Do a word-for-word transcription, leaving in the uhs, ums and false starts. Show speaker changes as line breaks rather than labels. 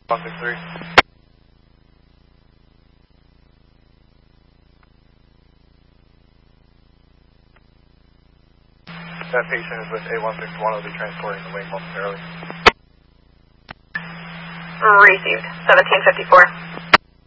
one six three. That patient is with A one six one. Will be transporting the wing momentarily.
Received. seventeen fifty-four.